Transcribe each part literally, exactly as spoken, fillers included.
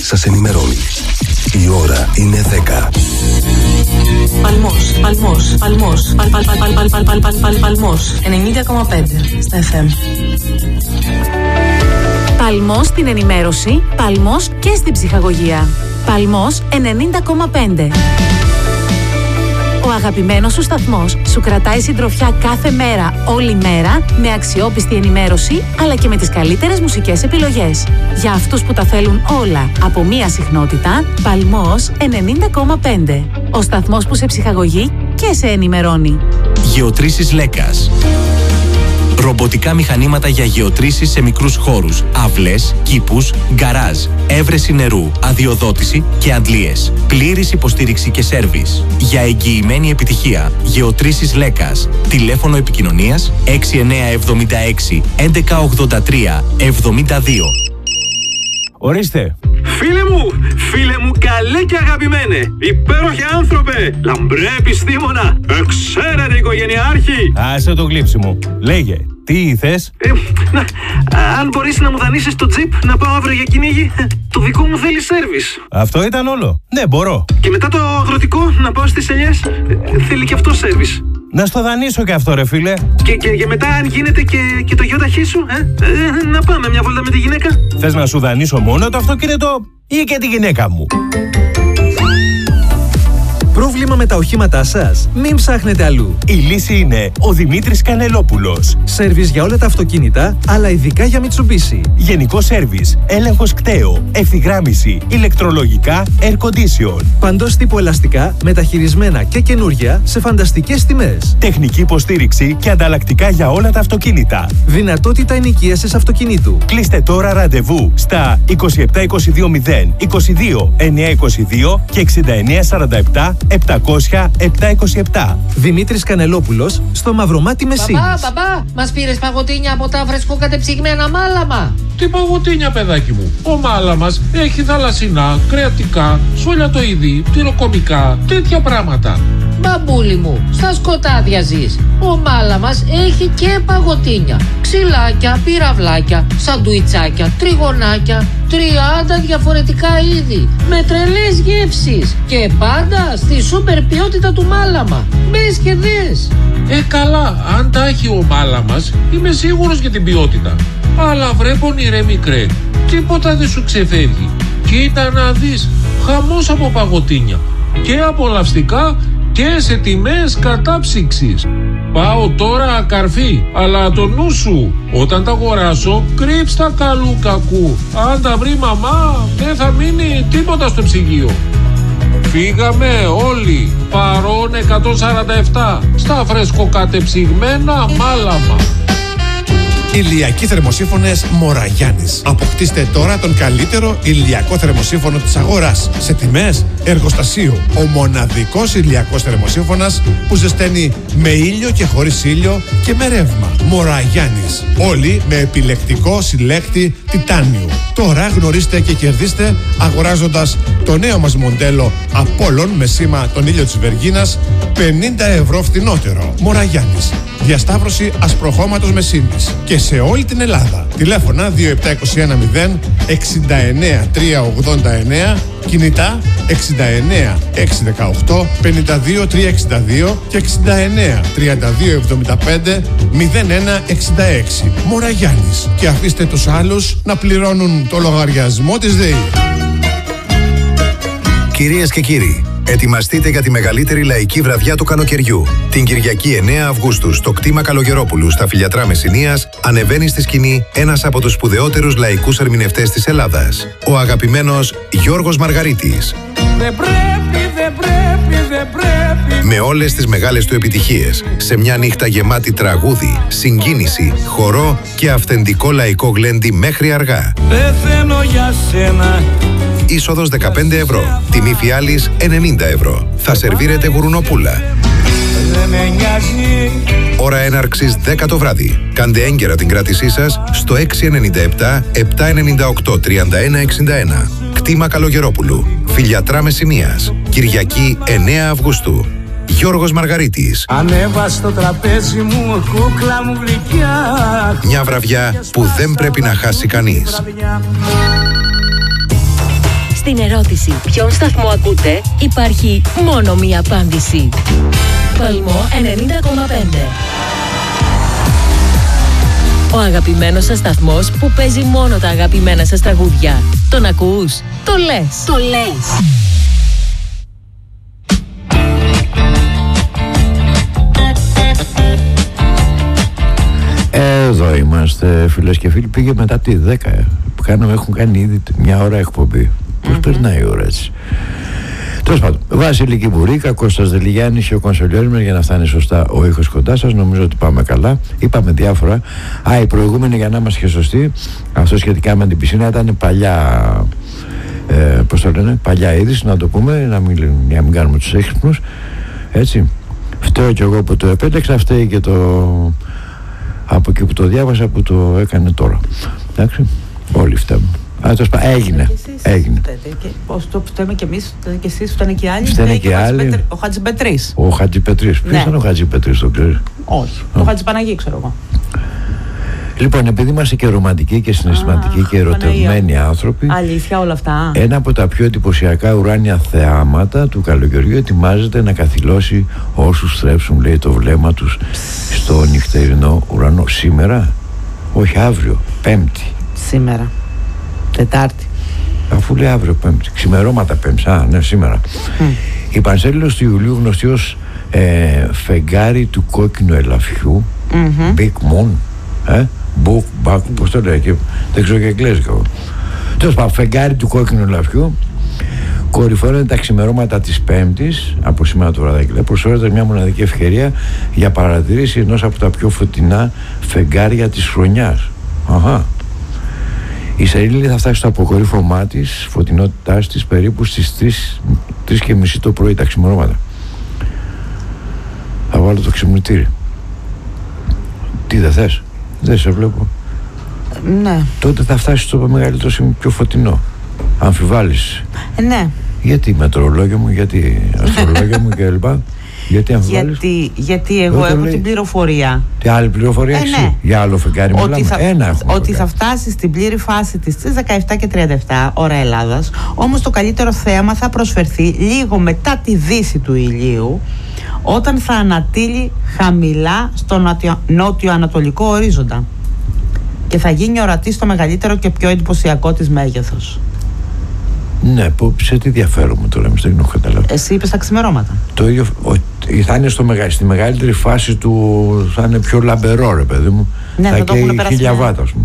σας ενημερώνει. Η ώρα είναι δέκα. Παλμός, Παλμός, Παλμός, Παλ, Παλ, Παλ, Παλ, Παλ, Παλ, Παλ, Παλ, Παλμός, ενενήντα κόμμα πέντε στα εφ εμ. Παλμός στην ενημέρωση, Παλμός και στην ψυχαγωγία. Παλμός ενενήντα κόμμα πέντε. Ο αγαπημένος σου σταθμός σου κρατάει συντροφιά κάθε μέρα, όλη μέρα, με αξιόπιστη ενημέρωση, αλλά και με τις καλύτερες μουσικές επιλογές. Για αυτούς που τα θέλουν όλα από μία συχνότητα, Παλμός ενενήντα κόμμα πέντε. Ο σταθμός που σε ψυχαγωγεί και σε ενημερώνει. Γεωτρήσεις Λέκας. Ρομποτικά μηχανήματα για γεωτρήσεις σε μικρούς χώρους, αυλές, κήπους, γκαράζ, έβρεση νερού, αδειοδότηση και αντλίες. Πλήρης υποστήριξη και σέρβις. Για εγγυημένη επιτυχία, Γεωτρήσεις Λέκας. Τηλέφωνο επικοινωνίας έξι εννιά εβδομήντα έξι έντεκα ογδόντα τρία εβδομήντα δύο. Ορίστε. Φίλε μου, φίλε μου καλέ και αγαπημένε, υπέροχε άνθρωπε, λαμπρέ επιστήμονα, εξαίρετε οικογενειάρχη. Άσε το γλύψη μου. Λέγε, τι θες? Ε, να, αν μπορείς να μου δανείσεις το τζιπ να πάω αύριο για κυνήγι, το δικό μου θέλει σέρβις. Αυτό ήταν όλο? Ναι, μπορώ. Και μετά το αγροτικό να πάω στις ελιές, θέλει και αυτό σέρβις. Να στο δανείσω και αυτό ρε φίλε. Και, και, και μετά αν γίνεται και, και το γιο ταχύ σου, ε, ε, να πάμε μια βόλτα με τη γυναίκα. Θες να σου δανείσω μόνο το αυτοκίνητο ή και τη γυναίκα μου? Πρόβλημα με τα οχήματά σας? Μην ψάχνετε αλλού. Η λύση είναι ο Δημήτρης Κανελόπουλος. Σέρβις για όλα τα αυτοκίνητα, αλλά ειδικά για Mitsubishi. Γενικό σέρβις, έλεγχος κταίο, ευθυγράμμιση, ηλεκτρολογικά, air condition. Παντός τύπου ελαστικά, μεταχειρισμένα και καινούρια σε φανταστικές τιμές. Τεχνική υποστήριξη και ανταλλακτικά για όλα τα αυτοκίνητα. Δυνατότητα ενοικίασης αυτοκινήτου. Κλείστε τώρα ραντεβού στα είκοσι επτά είκοσι δύο μηδέν είκοσι δύο εννιακόσια είκοσι δύο και εξήντα εννέα σαράντα επτά επτακόσια επτακόσια είκοσι επτά. Δημήτρης Κανελόπουλος, στο Μαυρομάτι Μεσίνης. Παπά, παπά, μας πήρες παγωτίνια από τα φρεσκοκατεψυγμένα μάλαμα? Τι παγωτίνια, παιδάκι μου? Ο μάλαμας έχει θαλασσινά, κρεατικά, σολιατοειδή, τυροκομικά, τέτοια πράγματα. Μπαμπούλη μου, στα σκοτάδια ζεις. Ο μάλαμας έχει και παγωτίνια, ξυλάκια, πυραυλάκια, σαντουιτσάκια, τριγωνάκια, τριάντα διαφορετικά είδη, με τρελές γεύσεις και πάντα στη σούπερ ποιότητα του μάλαμα. Μπες και δες. Ε, καλά, αν τα έχει ο μάλαμας, είμαι σίγουρος για την ποιότητα. Αλλά βρε πονηρέ μικρέ, τίποτα δεν σου ξεφεύγει. Κοίτα να δεις, χαμός από παγωτίνια. Και απολαυστικά και σε τιμές κατάψυξης. Πάω τώρα καρφί, αλλά το νου σου, όταν τα αγοράσω, κρύψτα καλού κακού. Αν τα βρει μαμά, δεν θα μείνει τίποτα στο ψυγείο. Φύγαμε όλοι, παρών εκατόν σαράντα επτά, στα φρεσκοκατεψυγμένα μάλαμα. Ηλιακοί θερμοσύφωνες Μοραγιάννης. Αποκτήστε τώρα τον καλύτερο ηλιακό θερμοσύφωνο της αγοράς. Σε τιμές εργοστασίου. Ο μοναδικός ηλιακός θερμοσύφωνας που ζεσταίνει με ήλιο και χωρίς ήλιο και με ρεύμα. Μοραγιάννης. Όλοι με επιλεκτικό συλλέκτη τιτάνιου. Τώρα γνωρίστε και κερδίστε αγοράζοντας το νέο μας μοντέλο Απόλλων με σήμα τον ήλιο της Βεργίνας πενήντα ευρώ φθηνότερο. Μοραγιάννης. Διασταύρωση ασπροχώματος Μεσίνης και σε όλη την Ελλάδα. Τηλέφωνα δύο επτά είκοσι ένα μηδέν εξήντα εννέα τριακόσια ογδόντα εννέα, κινητά εξήντα εννέα εξακόσια δεκαοκτώ πενήντα δύο τριακόσια εξήντα δύο και εξήντα εννέα τριάντα δύο εβδομήντα πέντε μηδέν ένα εξήντα έξι. Μοραγιάννης. Και αφήστε τους άλλους να πληρώνουν το λογαριασμό της ΔΕΗ. Κυρίες και κύριοι, ετοιμαστείτε για τη μεγαλύτερη λαϊκή βραδιά του καλοκαιριού. Την Κυριακή εννέα Αυγούστου στο κτήμα Καλογερόπουλου στα Φιλιατρά Μεσσηνίας ανεβαίνει στη σκηνή ένας από τους σπουδαιότερους λαϊκούς ερμηνευτές της Ελλάδας. Ο αγαπημένος Γιώργος Μαργαρίτης. Δεν πρέπει, δεν πρέπει, δεν πρέπει. Με όλες τις μεγάλες του επιτυχίες, σε μια νύχτα γεμάτη τραγούδι, συγκίνηση, χορό και αυθεντικό λαϊκό γλέντι μέχρι αργά. Πεθαίνω για σένα. Είσοδος δεκαπέντε ευρώ. Τιμή φιάλης ενενήντα ευρώ. Θα σερβίρετε γουρουνοπούλα. Δεν με νοιάζει. Ώρα έναρξης δέκα το βράδυ. Κάντε έγκαιρα την κράτησή σας στο έξι εννιά επτά επτά εννιά οκτώ τριάντα ένα εξήντα ένα. Κτήμα Καλογερόπουλου. Φιλιατρά Μεσσηνίας. Κυριακή εννέα Αυγούστου. Γιώργος Μαργαρίτης. Ανέβα στο τραπέζι μου, κούκλα μου γλυκιά. Μια βραδιά που δεν πρέπει να χάσει κανείς. Στην ερώτηση ποιον σταθμό ακούτε, υπάρχει μόνο μία απάντηση. Παλμό ενενήντα κόμμα πέντε. Ο αγαπημένος σας σταθμός που παίζει μόνο τα αγαπημένα σας τραγούδια. Τον ακούς? Το λες. Το λες. Εδώ είμαστε, φίλες και φίλοι. Πήγε μετά τη δέκα που κάναμε, έχουν κάνει ήδη μια ώρα εκπομπή. Πώς mm-hmm. περνάει η ώρα έτσι. Τέλος πάντων, Βασίλη Κιμπουρίκα, Κώστας Δελιγιάννης και ο Κονσολιόρης, για να φτάνει σωστά ο ήχος κοντά σας. Νομίζω ότι πάμε καλά. Είπαμε διάφορα. Α, η προηγούμενη, για να είμαστε και σωστοί, αυτό σχετικά με την πισίνα ήταν παλιά. Ε, πώς το λένε, παλιά είδηση, να το πούμε, να μην, να μην κάνουμε τους έξυπνους. Έτσι. Φταίω κι εγώ που το επέλεξα, φταίει και το. Από εκεί που το διάβασα, που το έκανε τώρα. Εντάξει, όλοι φταίμε. Α, το σπα... Έγινε, έγινε. Πώς το φταίμε κι εμείς, φταίμε κι εσείς, φταίνε και άλλοι. Φταίνε και άλλοι. Ο Χατζηπετρής. Ο Χατζηπετρής. Ποιος ήταν ο Χατζηπετρής, το ξέρεις? Όχι, ο Χατζηπαναγή ξέρω εγώ. Λοιπόν, επειδή είμαστε και ρομαντικοί και συναισθηματικοί και ερωτευμένοι άνθρωποι, αλήθεια όλα αυτά. Ένα από τα πιο εντυπωσιακά ουράνια θεάματα του καλοκαιριού ετοιμάζεται να καθυλώσει όσους στρέψουν, λέει, το βλέμμα τους στο νυχτερινό ουρανό. Σήμερα, όχι αύριο, Πέμπτη. Σήμερα, Τετάρτη. Αφού λέει αύριο Πέμπτη, ξημερώματα Πέμπτη, α, ναι, σήμερα. Mm. Η Πανσέλινος του Ιουλίου, γνωστή ως ε, φεγγάρι του κόκκινου ελαφιού, mm-hmm. Big Moon, ε, Book, back, πώς το λέει, και, δεν ξέρω και εγγλέζικα. Τέλος πάντων, φεγγάρι του κόκκινου ελαφιού, κορυφώνεται τα ξημερώματα της Πέμπτης, από σήμερα το βραδάκι, προσφέρεται μια μοναδική ευκαιρία για παρατηρήση ενός από τα πιο φωτεινά φεγγάρια της χρονιάς. Αχα. Η σελήνη θα φτάσει στο αποκορύφωμά της, φωτεινότητάς της, περίπου στις τρεις και μισή το πρωί τα ξημερώματα. Θα βάλω το ξυπνητήρι. Τι δεν θες? Δεν σε βλέπω. Ναι. Τότε θα φτάσει στο μεγαλύτερο σημείο, πιο φωτεινό. Αμφιβάλλεις? Ε, ναι. Γιατί μετρολόγιο μου, γιατί αστρολόγιο μου κλπ. Γιατί αμφιβάλλεις? Γιατί, γιατί εγώ έχω λέει... την πληροφορία. Τι άλλη πληροφορία ε, έχεις? Ναι. Για άλλο φεγγάρι ότι μιλάμε? Θα, Ένα έχουμε ότι φεγγάρι. Θα φτάσει στην πλήρη φάση της στις δεκαεπτά και τριάντα επτά ώρα Ελλάδας. Όμως το καλύτερο θέαμα θα προσφερθεί λίγο μετά τη δύση του ηλίου, όταν θα ανατείλει χαμηλά στο νότιο, νότιο-ανατολικό ορίζοντα και θα γίνει ορατή στο μεγαλύτερο και πιο εντυπωσιακό της μέγεθος. Ναι, που, σε τι διαφέρομαι τώρα, εμείς δεν έχω καταλάβει. Εσύ είπες τα ξημερώματα. Το ίδιο, ο, θα είναι στο μεγα, στη μεγαλύτερη φάση του, θα είναι πιο λαμπερό, ρε παιδί μου. Ναι, θα, θα το έχουν περάσει. Χίλια βάτα, ας πούμε.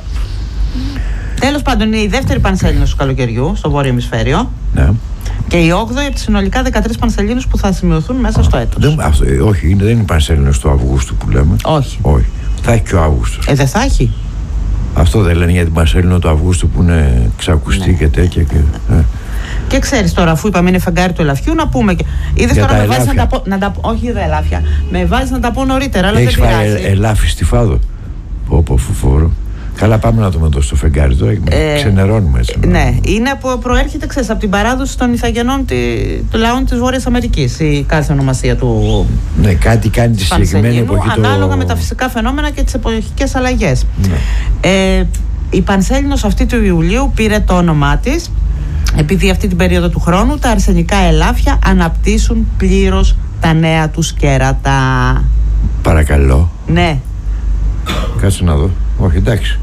Τέλος πάντων, είναι η δεύτερη Πανσέλινος του καλοκαιριού στο βόρειο ημισφαίριο. Ναι. Και η όγδοη από τις συνολικά δεκατρείς Πανσελίνους που θα σημειωθούν μέσα Α, στο έτος. Δεν, αυτό, όχι, είναι, δεν είναι η Πανσέλινος του Αυγούστου που λέμε. Όχι. όχι. Θα έχει και ο Αύγουστος. Ε, δεν θα έχει. Αυτό δεν λένε για την Πανσέλινο του Αυγούστου που είναι ξακουστή, ναι, και τέτοια. Και, ε. και ξέρεις τώρα, αφού είπαμε είναι φεγγάρι του ελαφιού, να πούμε. Και... Είδες τώρα με βάζεις να τα πω. Να τα... Όχι για τα ελάφια. Με βάζεις να τα πω νωρίτερα, αλλά έχεις δεν πειράζει. Έχεις φάει ελάφι στη Φάδο? Πω πω φουφόρο. Καλά, πάμε να δούμε το στο φεγγάρι τώρα. Ε, ξενερώνουμε έτσι. Ναι, είναι από, προέρχεται, ξέρεις, από την παράδοση των Ιθαγενών των λαών της Βόρειας Αμερικής. Η κάθε ονομασία του. Ναι, κάτι κάνει τη συγκεκριμένη εποχή. Ανάλογα το... με τα φυσικά φαινόμενα και τις εποχικές αλλαγές. Ναι. Ε, η Πανσέλινος αυτή του Ιουλίου πήρε το όνομά της επειδή αυτή την περίοδο του χρόνου τα αρσενικά ελάφια αναπτύσσουν πλήρως τα νέα τους κέρατα. Παρακαλώ. Ναι. Κάτσε να δω. Όχι, εντάξει.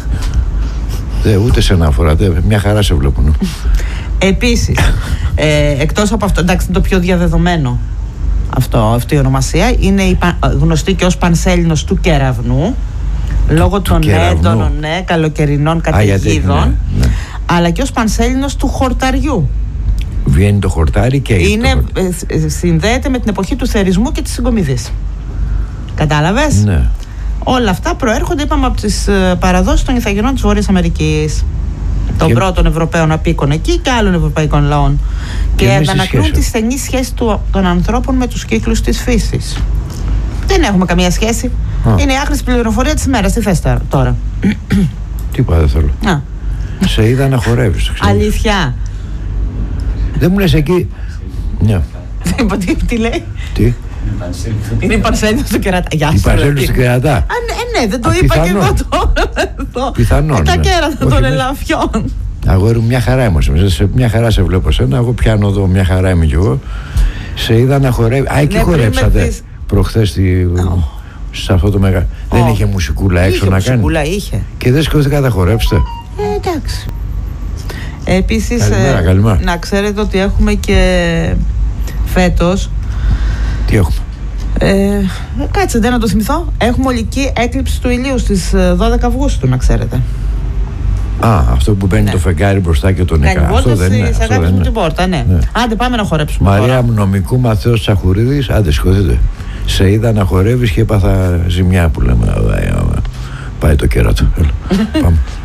Δε, ούτε σε ένα αφορά, δε, μια χαρά σε βλέπουν. Επίσης, ε, εκτός από αυτό, εντάξει, είναι το πιο διαδεδομένο αυτό, αυτή η ονομασία. Είναι η, γνωστή και ως Πανσέλινος του Κεραυνού, λόγω του, των κεραυνού. έντονων, ναι, καλοκαιρινών καταιγίδων, ναι, ναι. αλλά και ως Πανσέλινος του Χορταριού. Βγαίνει το χορτάρι και είναι, το χορτάρι. Ε, συνδέεται με την εποχή του θερισμού και της συγκομιδής. Κατάλαβες? Ναι. Όλα αυτά προέρχονται, είπαμε, από τις παραδόσεις των Ιθαγενών της Βόρειας Αμερικής, των και... πρώτων Ευρωπαίων απίκων εκεί και άλλων ευρωπαϊκών λαών. Και, και αντανακλούν τη στενή σχέση του, των ανθρώπων με τους κύκλους της φύσης. Δεν έχουμε καμία σχέση. Α. Είναι η άχρηστη πληροφορία της ημέρας. Τι θες τώρα? Τίποτα δεν θέλω. Α. Σε είδα να χορεύεις. Αλήθεια. Δεν μου λες εκεί. Ναι. τι, τι λέει? Τι? Είναι η Πανσέλινος του Κερατά. Γεια σου. Η Πανσέλινος του Κερατά. Α, ναι, ναι, δεν το Α, είπα πιθανόν. Και εγώ τώρα. Πιθανόν. Ε, τα κέρατα των ελαφιών. Αγόρι μου, μια χαρά είμαστε. Σε μια χαρά σε βλέπω σένα. Εγώ πιάνω εδώ, μια χαρά είμαι κι εγώ. Σε είδα να χορεύει. Α, εκεί ναι, χορέψατε τις... προχθές στη... oh. σε αυτό το μεγάλο. Oh. Δεν είχε μουσικούλα έξω είχε να κάνει. Μουσικούλα είχε. Και δεν σηκώθηκα να χορέψετε. Ε, εντάξει. Επίσης, καλημέρα, ε, καλημέρα. να ξέρετε ότι έχουμε και φέτος. Τι έχουμε? Ε, κάτσε, δεν να το θυμηθώ. Έχουμε ολική έκλειψη του ηλίου στις δώδεκα Αυγούστου, να ξέρετε. Α, αυτό που μπαίνει ναι. το φεγγάρι μπροστά και τον έκανα. Αυτό δεν είναι. Σε αγάπη μου την πόρτα, ναι. ναι. Άντε, πάμε να χορέψουμε. Μαρία μου, νομικού Μαθαίος Τσαχουρίδης. Άντε, σηκωθείτε. Σε είδα να χορεύεις και έπαθα ζημιά που λέμε. Πάει το κέρατο. Πάμε.